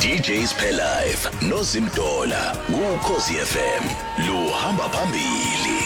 DJs Pay Live noZimdola, uKhosi FM, luhamba phambili.